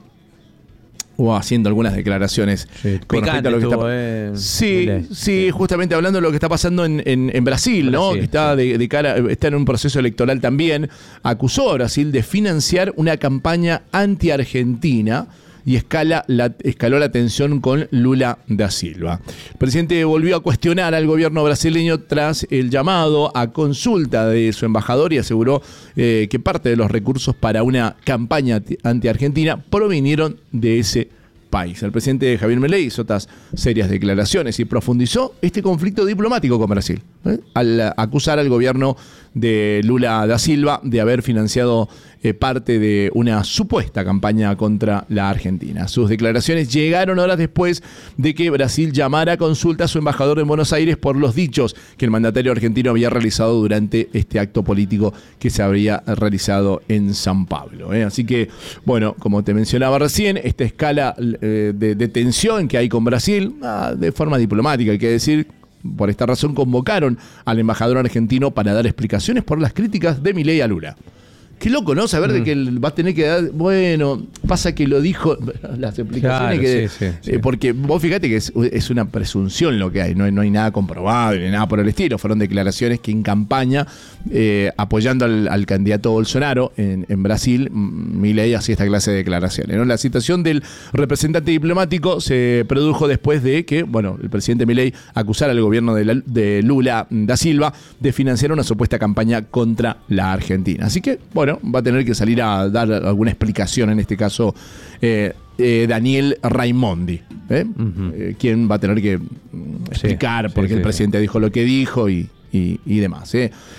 haciendo algunas declaraciones con respecto a lo que está Sí, justamente hablando de lo que está pasando en Brasil, ¿no? Que está está en un proceso electoral también. Acusó a Brasil de financiar una campaña anti-argentina y escaló la tensión con Lula da Silva. El presidente volvió a cuestionar al gobierno brasileño tras el llamado a consulta de su embajador y aseguró que parte de los recursos para una campaña anti-argentina provinieron de ese país. El presidente Javier Milei hizo otras serias declaraciones y profundizó este conflicto diplomático con Brasil, al acusar al gobierno de Lula da Silva de haber financiado parte de una supuesta campaña contra la Argentina. Sus declaraciones llegaron horas después de que Brasil llamara a consulta a su embajador en Buenos Aires por los dichos que el mandatario argentino había realizado durante este acto político que se habría realizado en San Pablo. Así que, bueno, como te mencionaba recién, esta escala de tensión que hay con Brasil, de forma diplomática, hay que decir. Por esta razón convocaron al embajador argentino para dar explicaciones por las críticas de Milei a Lula. Qué loco, ¿no? Saber de que él va a tener que dar... Bueno, pasa que lo dijo... Las explicaciones claro, que... sí. Porque vos fíjate que es una presunción lo que hay. No hay nada comprobado ni nada por el estilo. Fueron declaraciones que en campaña, apoyando al candidato Bolsonaro en Brasil, Milei hacía esta clase de declaraciones, ¿no? La citación del representante diplomático se produjo después de que, bueno, el presidente Milei acusara al gobierno de Lula da Silva de financiar una supuesta campaña contra la Argentina. Así que, bueno, va a tener que salir a dar alguna explicación, en este caso Daniel Raimondi, quien va a tener que explicar por qué el presidente dijo lo que dijo y demás.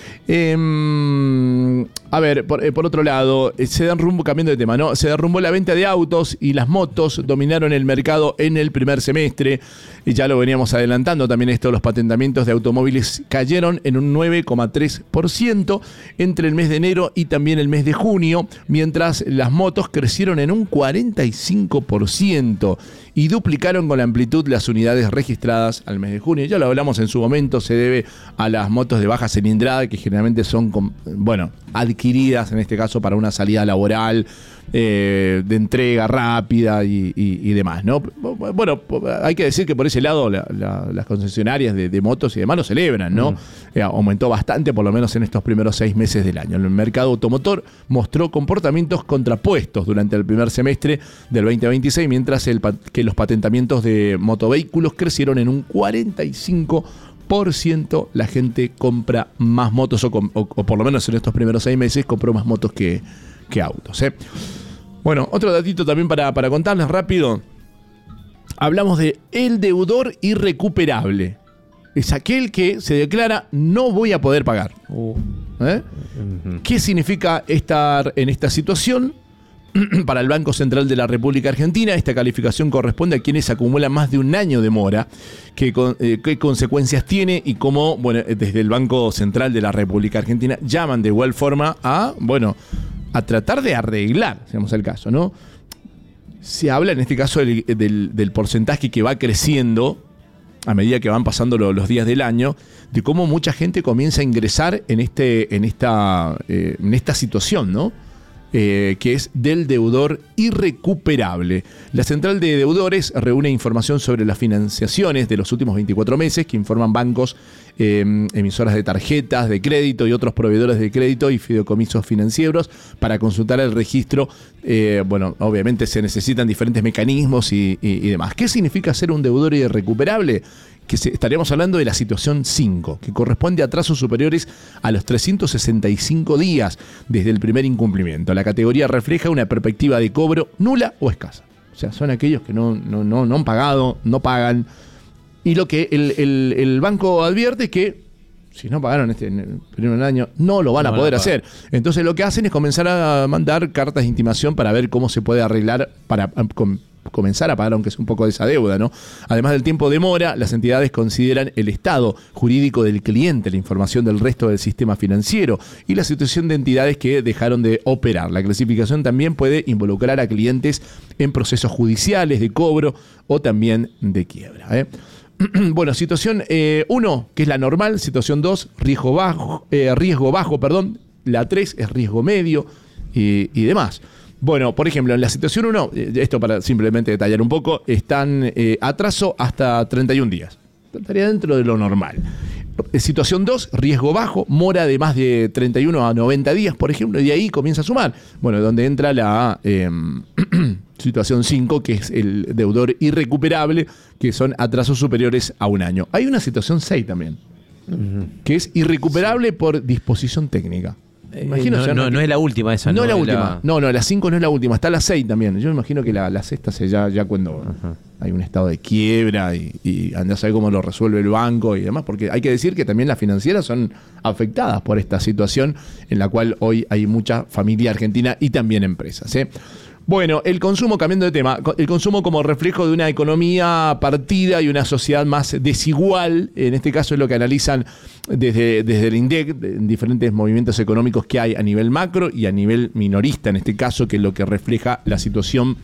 A ver, por otro lado, cambiando de tema, ¿no? Se derrumbó la venta de autos y las motos dominaron el mercado en el primer semestre. Y ya lo veníamos adelantando también esto, los patentamientos de automóviles cayeron en un 9,3% entre el mes de enero y también el mes de junio, mientras las motos crecieron en un 45% y duplicaron con la amplitud las unidades registradas al mes de junio. Ya lo hablamos en su momento, se debe a las motos de baja cilindrada que generalmente son, adquiridas en este caso para una salida laboral, de entrega rápida y demás, ¿no? Bueno, hay que decir que por ese lado las concesionarias de motos y demás lo celebran, ¿no? Aumentó bastante, por lo menos en estos primeros 6 meses del año. El mercado automotor mostró comportamientos contrapuestos durante el primer semestre del 2026, mientras que los patentamientos de motovehículos crecieron en un 45%. La gente compra más motos, o por lo menos en estos primeros 6 meses compró más motos que autos. Bueno, otro datito también para contarles rápido. Hablamos de el deudor irrecuperable. Es aquel que se declara no voy a poder pagar. ¿Qué significa estar en esta situación? Para el Banco Central de la República Argentina, esta calificación corresponde a quienes acumulan más de un año de mora. ¿Qué consecuencias tiene y cómo, desde el Banco Central de la República Argentina llaman de igual forma a tratar de arreglar, digamos el caso, ¿no? Se habla en este caso del porcentaje que va creciendo a medida que van pasando los días del año, de cómo mucha gente comienza a ingresar en esta situación, ¿no? Que es del deudor irrecuperable. La Central de Deudores reúne información sobre las financiaciones de los últimos 24 meses que informan bancos, emisoras de tarjetas de crédito y otros proveedores de crédito y fideicomisos financieros para consultar el registro. Obviamente se necesitan diferentes mecanismos y demás. ¿Qué significa ser un deudor irrecuperable? Que estaríamos hablando de la situación 5, que corresponde a trazos superiores a los 365 días desde el primer incumplimiento. La categoría refleja una perspectiva de cobro nula o escasa. O sea, son aquellos que no han pagado, no pagan. Y lo que el banco advierte es que si no pagaron en el primer año, no lo van a poder hacer. Entonces lo que hacen es comenzar a mandar cartas de intimación para ver cómo se puede arreglar para comenzar a pagar, aunque es un poco de esa deuda, ¿no? Además del tiempo de mora, las entidades consideran el estado jurídico del cliente, la información del resto del sistema financiero y la situación de entidades que dejaron de operar. La clasificación también puede involucrar a clientes en procesos judiciales de cobro o también de quiebra. Bueno, situación 1, que es la normal. Situación 2, riesgo bajo. La 3 es riesgo medio y demás. Bueno, por ejemplo, en la situación 1, esto para simplemente detallar un poco, están atraso hasta 31 días. Estaría dentro de lo normal. Situación 2, riesgo bajo, mora de más de 31 a 90 días, por ejemplo, y de ahí comienza a sumar. Bueno, donde entra la situación 5, que es el deudor irrecuperable, que son atrasos superiores a 1 año. Hay una situación 6 también, que es irrecuperable por disposición técnica. Imagino no es la última esa. No es la última. No, la 5 no es la última. Está la 6 también. Yo me imagino que la sexta se ya cuando hay un estado de quiebra y andás a saber cómo lo resuelve el banco y demás. Porque hay que decir que también las financieras son afectadas por esta situación en la cual hoy hay mucha familia argentina y también empresas, ¿eh? Bueno, el consumo, cambiando de tema, el consumo como reflejo de una economía partida y una sociedad más desigual, en este caso es lo que analizan desde el INDEC, en diferentes movimientos económicos que hay a nivel macro y a nivel minorista, en este caso, que es lo que refleja la situación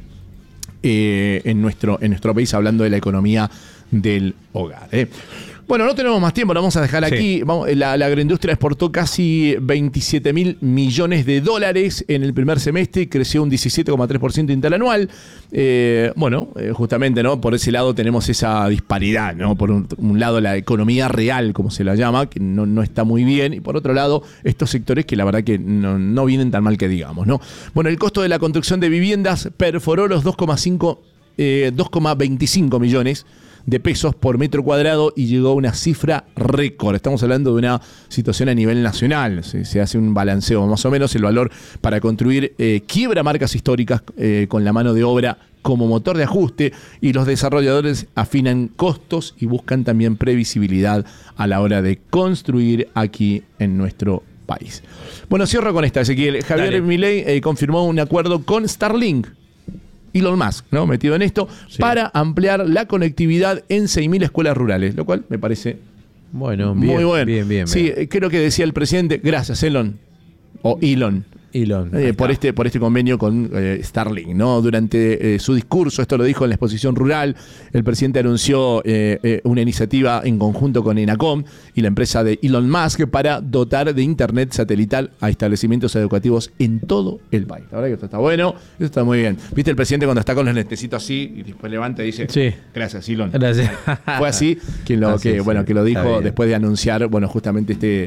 en nuestro país, hablando de la economía del hogar, ¿eh? Bueno, no tenemos más tiempo, lo vamos a dejar aquí. La agroindustria exportó casi 27.000 millones de dólares en el primer semestre y creció un 17,3% interanual. Justamente, ¿no? Por ese lado tenemos esa disparidad, ¿no? Por un lado la economía real, como se la llama, que no está muy bien, y por otro lado estos sectores que la verdad que no vienen tan mal que digamos, ¿no? Bueno, el costo de la construcción de viviendas perforó los 2,25 millones de pesos por metro cuadrado y llegó a una cifra récord. Estamos hablando de una situación a nivel nacional. Se hace un balanceo, más o menos el valor para construir quiebra marcas históricas con la mano de obra como motor de ajuste, y los desarrolladores afinan costos y buscan también previsibilidad a la hora de construir aquí en nuestro país. Bueno, cierro con esta, Ezequiel. Javier Milei confirmó un acuerdo con Starlink, Elon Musk, ¿no? Metido en esto, para ampliar la conectividad en 6.000 escuelas rurales, lo cual me parece muy bueno. Bien. Sí, creo que decía el presidente, gracias Elon, o Elon. Por este convenio con Starlink, ¿no? Durante su discurso, esto lo dijo en la exposición rural, el presidente anunció una iniciativa en conjunto con ENACOM y la empresa de Elon Musk para dotar de internet satelital a establecimientos educativos en todo el país. La verdad que esto está bueno, esto está muy bien. ¿Viste el presidente cuando está con los lentecitos así y después levanta y dice, gracias Elon? Gracias. Fue así que lo dijo después de anunciar, justamente este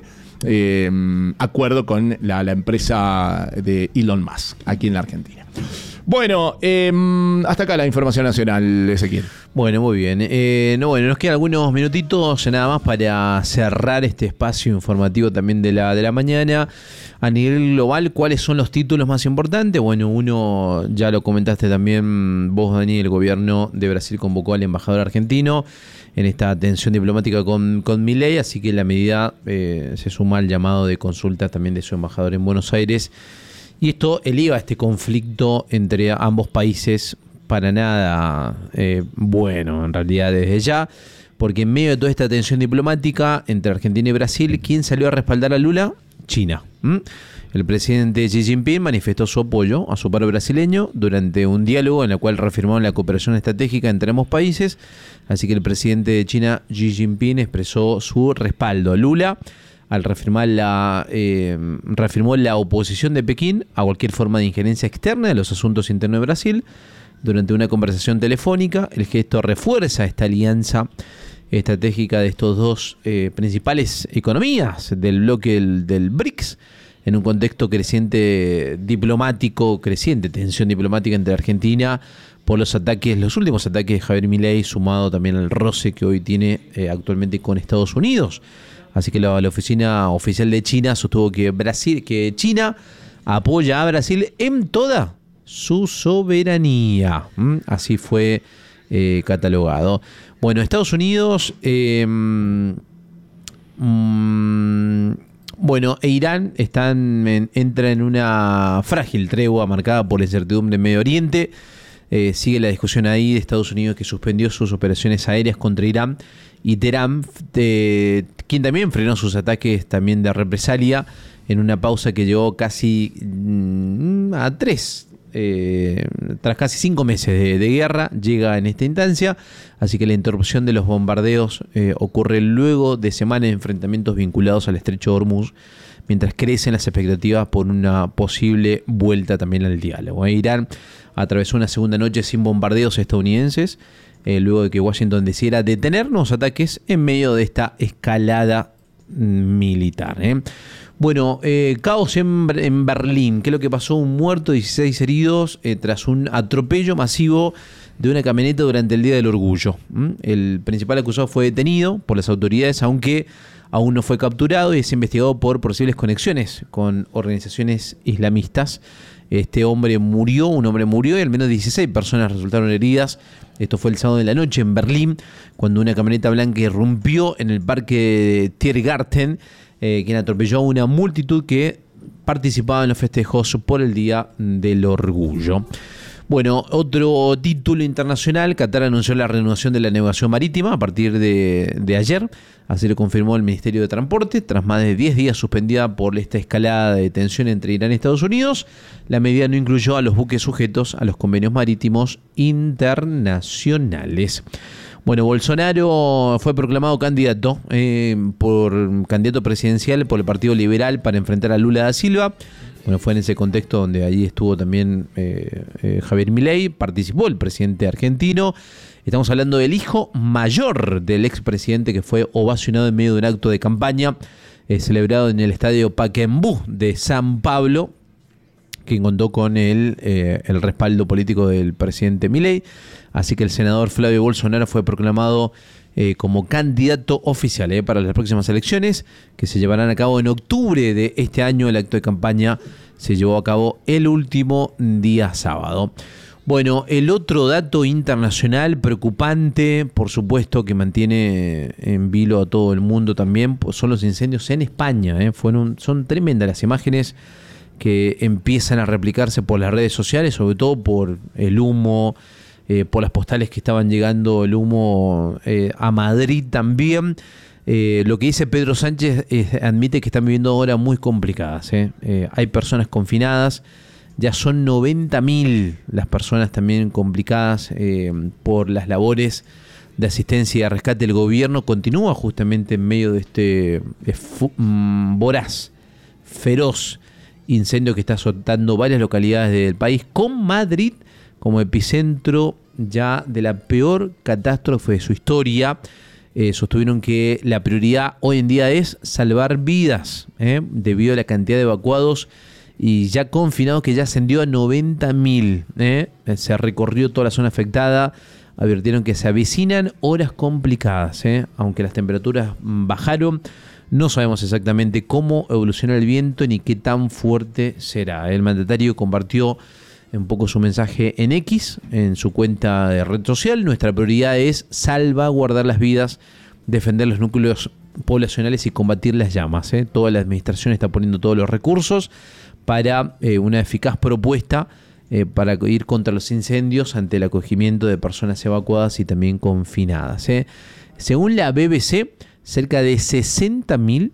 acuerdo con la empresa de Elon Musk aquí en la Argentina. Bueno, hasta acá la información nacional, Ezequiel. Bueno, muy bien. Nos quedan algunos minutitos nada más para cerrar este espacio informativo también de la mañana. A nivel global, ¿cuáles son los títulos más importantes? Bueno, uno ya lo comentaste también vos, Dani, el gobierno de Brasil convocó al embajador argentino en esta tensión diplomática con Milei, así que la medida se suma al llamado de consulta también de su embajador en Buenos Aires. Y esto eleva este conflicto entre ambos países para nada bueno, en realidad desde ya, porque en medio de toda esta tensión diplomática entre Argentina y Brasil, ¿quién salió a respaldar a Lula? China. El presidente Xi Jinping manifestó su apoyo a su par brasileño durante un diálogo en el cual reafirmaron la cooperación estratégica entre ambos países. Así que el presidente de China, Xi Jinping, expresó su respaldo a Lula al reafirmó la oposición de Pekín a cualquier forma de injerencia externa de los asuntos internos de Brasil. Durante una conversación telefónica, el gesto refuerza esta alianza estratégica de estos dos principales economías del bloque del BRICS, en un contexto creciente tensión diplomática entre Argentina por los últimos ataques de Javier Milei, sumado también al roce que hoy tiene actualmente con Estados Unidos. Así que la oficina oficial de China sostuvo que China apoya a Brasil en toda su soberanía. Así fue catalogado. Bueno, Estados Unidos e Irán entra en una frágil tregua marcada por la incertidumbre en Medio Oriente. Sigue la discusión ahí de Estados Unidos, que suspendió sus operaciones aéreas contra Irán, y Teherán, quien también frenó sus ataques también de represalia en una pausa que llegó casi tras casi 5 meses de guerra, llega en esta instancia. Así que la interrupción de los bombardeos ocurre luego de semanas de enfrentamientos vinculados al estrecho de Hormuz, mientras crecen las expectativas por una posible vuelta también al diálogo. Irán atravesó una segunda noche sin bombardeos estadounidenses, luego de que Washington decidiera detener los ataques en medio de esta escalada militar. Bueno, caos en Berlín. ¿Qué es lo que pasó? Un muerto, 16 heridos tras un atropello masivo de una camioneta durante el Día del Orgullo. El principal acusado fue detenido por las autoridades, aunque aún no fue capturado, y es investigado por posibles conexiones con organizaciones islamistas. Un hombre murió y al menos 16 personas resultaron heridas. Esto fue el sábado de la noche en Berlín, cuando una camioneta blanca irrumpió en el parque Tiergarten, quien atropelló a una multitud que participaba en los festejos por el Día del Orgullo. Bueno, otro título internacional: Qatar anunció la reanudación de la navegación marítima a partir de ayer. Así lo confirmó el Ministerio de Transporte. Tras más de 10 días suspendida por esta escalada de tensión entre Irán y Estados Unidos, la medida no incluyó a los buques sujetos a los convenios marítimos internacionales. Bueno, Bolsonaro fue proclamado candidato presidencial por el Partido Liberal para enfrentar a Lula da Silva. Bueno, fue en ese contexto donde allí estuvo también Javier Milei, participó el presidente argentino. Estamos hablando del hijo mayor del expresidente, que fue ovacionado en medio de un acto de campaña celebrado en el estadio Pacaembu de San Pablo, que contó con el respaldo político del presidente Milei. Así que el senador Flavio Bolsonaro fue proclamado como candidato oficial para las próximas elecciones, que se llevarán a cabo en octubre de este año. El acto de campaña se llevó a cabo el último día sábado. Bueno, el otro dato internacional preocupante, por supuesto, que mantiene en vilo a todo el mundo también, pues son los incendios en España. Son tremendas las imágenes que empiezan a replicarse por las redes sociales, sobre todo por el humo, por las postales que estaban llegando, el humo a Madrid también. Lo que dice Pedro Sánchez admite que están viviendo horas muy complicadas. Hay personas confinadas, ya son 90.000 las personas también complicadas por las labores de asistencia y de rescate. El gobierno continúa justamente en medio de este voraz, feroz incendio que está azotando varias localidades del país, con Madrid como epicentro ya de la peor catástrofe de su historia. Sostuvieron que la prioridad hoy en día es salvar vidas, debido a la cantidad de evacuados y ya confinados, que ya ascendió a 90.000. Se recorrió toda la zona afectada. Advirtieron que se avecinan horas complicadas, aunque las temperaturas bajaron. No sabemos exactamente cómo evoluciona el viento ni qué tan fuerte será. El mandatario compartió un poco su mensaje en X, en su cuenta de red social. Nuestra prioridad es salvaguardar las vidas, defender los núcleos poblacionales y combatir las llamas. Toda la administración está poniendo todos los recursos para una eficaz propuesta para ir contra los incendios ante el acogimiento de personas evacuadas y también confinadas. Según la BBC, cerca de 60.000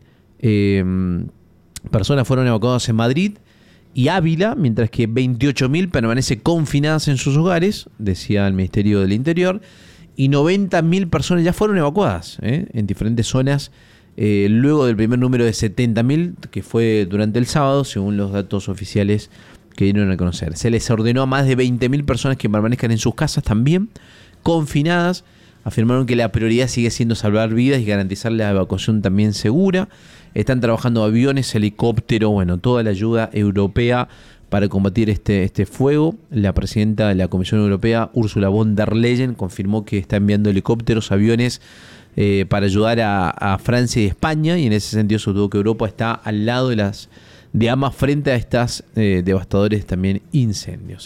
personas fueron evacuadas en Madrid y Ávila, mientras que 28.000 permanecen confinadas en sus hogares, decía el Ministerio del Interior, y 90.000 personas ya fueron evacuadas en diferentes zonas, luego del primer número de 70.000 que fue durante el sábado, según los datos oficiales que dieron a conocer. Se les ordenó a más de 20.000 personas que permanezcan en sus casas también, confinadas. Afirmaron que la prioridad sigue siendo salvar vidas y garantizar la evacuación también segura. Están trabajando aviones, helicópteros, toda la ayuda europea para combatir este fuego. La presidenta de la Comisión Europea, Ursula von der Leyen, confirmó que está enviando helicópteros, aviones para ayudar a Francia y España, y en ese sentido sostuvo que Europa está al lado de ambas frente a estas devastadores también incendios.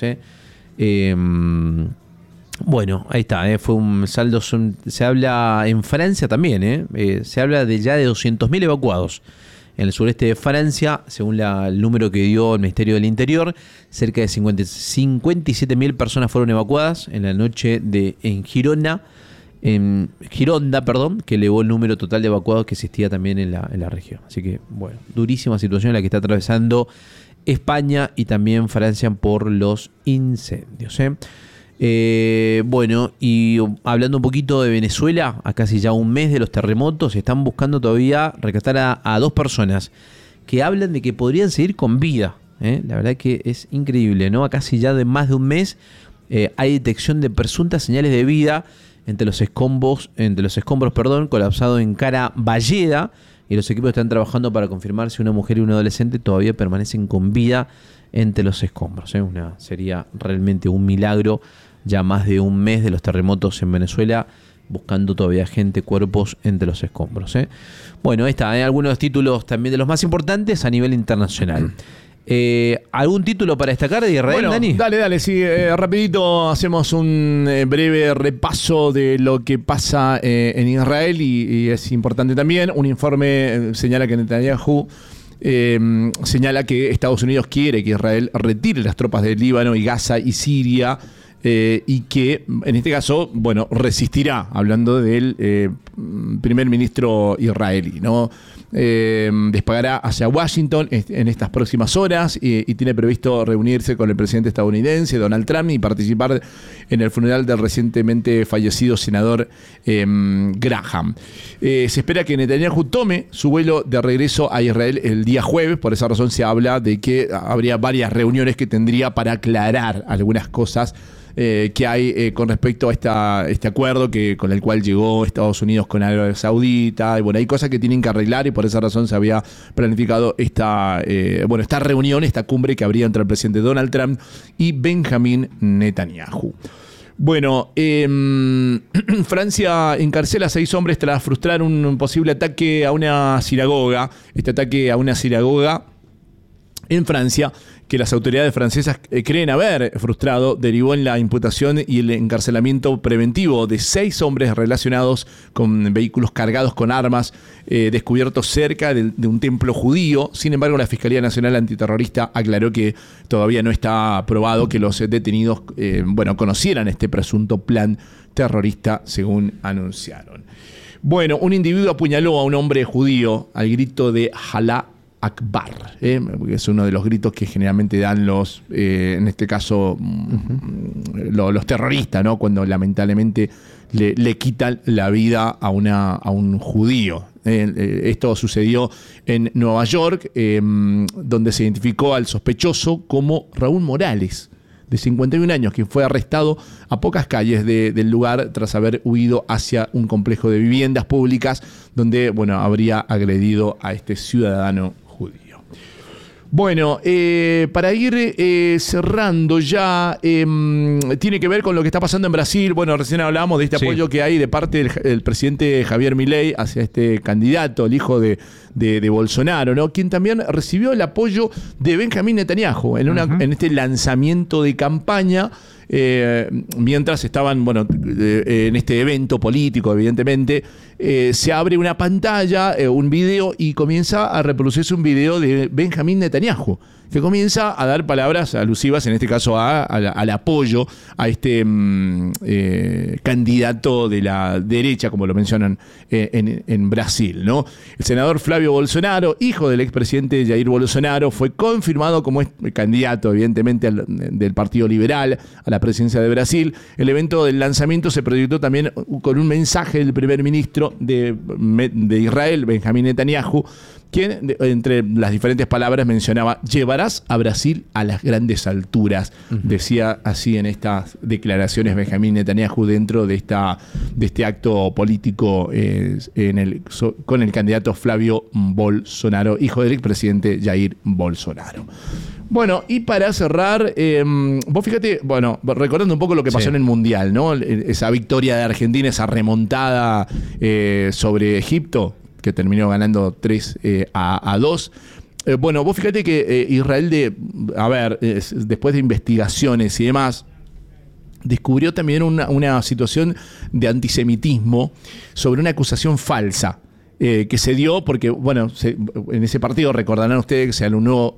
Bueno, ahí está, fue un saldo. Se habla en Francia también, se habla de ya de 200.000 evacuados en el sureste de Francia, según el número que dio el Ministerio del Interior. Cerca de 57.000 personas fueron evacuadas en la noche en Gironda, que elevó el número total de evacuados que existía también en la región. Así que, bueno, durísima situación la que está atravesando España y también Francia por los incendios. Bueno, y hablando un poquito de Venezuela, a casi ya un mes de los terremotos, están buscando todavía rescatar a 2 personas que hablan de que podrían seguir con vida. La verdad que es increíble, ¿no? A casi ya de más de un mes hay detección de presuntas señales de vida entre los escombros, colapsado en Cara Valleda, y los equipos están trabajando para confirmar si una mujer y un adolescente todavía permanecen con vida entre los escombros. Sería realmente un milagro, ya más de un mes de los terremotos en Venezuela, buscando todavía gente, cuerpos entre los escombros. Bueno, ahí está, algunos títulos también de los más importantes a nivel internacional. ¿Algún título para destacar de Israel, bueno, Dani? Dale, sí, rapidito hacemos un breve repaso de lo que pasa en Israel y es importante también. Un informe señala que Netanyahu señala que Estados Unidos quiere que Israel retire las tropas de Líbano y Gaza y Siria, y que en este caso, bueno, resistirá, hablando del primer ministro israelí, ¿no? Despegará hacia Washington en estas próximas horas y tiene previsto reunirse con el presidente estadounidense Donald Trump y participar en el funeral del recientemente fallecido senador Graham. Se espera que Netanyahu tome su vuelo de regreso a Israel el día jueves. Por esa razón se habla de que habría varias reuniones que tendría para aclarar algunas cosas que hay con respecto a este acuerdo con el cual llegó Estados Unidos con Arabia Saudita. Y bueno, hay cosas que tienen que arreglar y por esa razón se había planificado esta reunión, esta cumbre que habría entre el presidente Donald Trump y Benjamín Netanyahu. Bueno, Francia encarcela a 6 hombres tras frustrar un posible ataque a una sinagoga. Este ataque a una sinagoga en Francia, que las autoridades francesas creen haber frustrado, derivó en la imputación y el encarcelamiento preventivo de 6 hombres relacionados con vehículos cargados con armas descubiertos cerca de un templo judío. Sin embargo, la Fiscalía Nacional Antiterrorista aclaró que todavía no está probado que los detenidos conocieran este presunto plan terrorista, según anunciaron. Bueno, un individuo apuñaló a un hombre judío al grito de Alá Akbar, que es uno de los gritos que generalmente dan en este caso, los terroristas, ¿no? Cuando lamentablemente le quitan la vida a un judío. Esto sucedió en Nueva York, donde se identificó al sospechoso como Raúl Morales, de 51 años, que fue arrestado a pocas calles del lugar tras haber huido hacia un complejo de viviendas públicas donde, habría agredido a este ciudadano judío. Bueno, para ir cerrando ya, tiene que ver con lo que está pasando en Brasil. Bueno, recién hablábamos de este apoyo que hay de parte del presidente Javier Milei hacia este candidato, el hijo de Bolsonaro, ¿no? Quien también recibió el apoyo de Benjamín Netanyahu en este lanzamiento de campaña. Mientras estaban en este evento político, evidentemente, se abre una pantalla, un video, y comienza a reproducirse un video de Benjamín Netanyahu, que comienza a dar palabras alusivas, en este caso al apoyo a este candidato de la derecha, como lo mencionan en Brasil, ¿no? El senador Flavio Bolsonaro, hijo del expresidente Jair Bolsonaro, fue confirmado como candidato, evidentemente, del Partido Liberal a la presidencia de Brasil. El evento del lanzamiento se proyectó también con un mensaje del primer ministro de Israel, Benjamín Netanyahu, quien, entre las diferentes palabras, mencionaba: llevarás a Brasil a las grandes alturas. Decía así en estas declaraciones Benjamín Netanyahu dentro de este acto político con el candidato Flavio Bolsonaro, hijo del expresidente Jair Bolsonaro. Bueno, y para cerrar, vos fíjate, recordando un poco lo que pasó en el Mundial, ¿no? Esa victoria de Argentina, esa remontada sobre Egipto, que terminó ganando 3-2. Vos fíjate que Israel, después de investigaciones y demás, descubrió también una situación de antisemitismo sobre una acusación falsa que se dio porque, en ese partido, recordarán ustedes que se anuló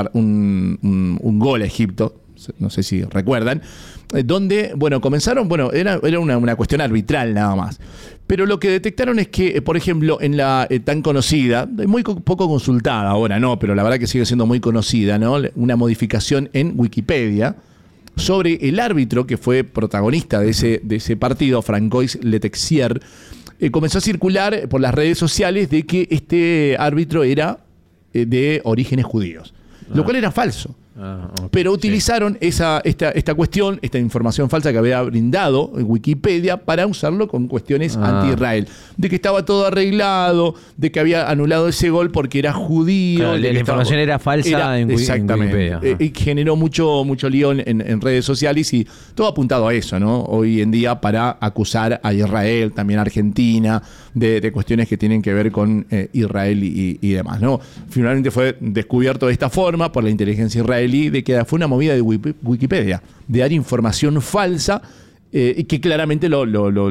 un gol a Egipto, no sé si recuerdan, donde, comenzaron, era una cuestión arbitral nada más. Pero lo que detectaron es que, por ejemplo, en la tan conocida, muy poco consultada ahora, no, pero la verdad que sigue siendo muy conocida, ¿no? Una modificación en Wikipedia sobre el árbitro que fue protagonista de ese partido, Francois Letexier. Comenzó a circular por las redes sociales de que este árbitro era de orígenes judíos, lo cual era falso. Pero utilizaron esta cuestión, esta información falsa que había brindado en Wikipedia para usarlo con cuestiones anti-Israel. De que estaba todo arreglado, de que había anulado ese gol porque era judío. Claro, la información era falsa en exactamente, Wikipedia. Y generó mucho lío en redes sociales y todo apuntado a eso, ¿no? Hoy en día para acusar a Israel, también a Argentina, de cuestiones que tienen que ver con Israel y demás, ¿no? Finalmente fue descubierto de esta forma por la inteligencia israelí de que fue una movida de Wikipedia, de dar información falsa y que claramente lo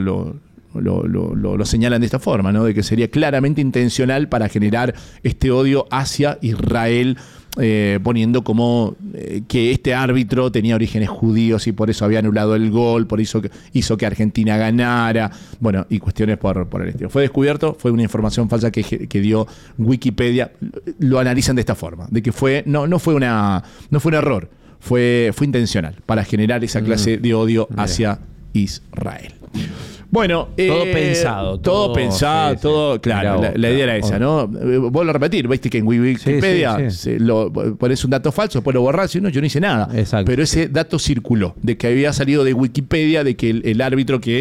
señalan de esta forma, ¿no? De que sería claramente intencional para generar este odio hacia Israel, poniendo como que este árbitro tenía orígenes judíos y por eso había anulado el gol, por eso hizo que Argentina ganara, bueno, y cuestiones por el estilo. Fue descubierto, fue una información falsa que dio Wikipedia. Lo analizan de esta forma, de que no fue un error, fue intencional para generar esa clase de odio hacia Israel. Bueno, todo pensado. Todo pensado, todo, claro, la idea era esa, ¿no? Vuelvo a repetir, viste que en Wikipedia pones un dato falso, después lo borrás y yo no hice nada. Exacto, pero ese dato circuló, de que había salido de Wikipedia, de que el árbitro que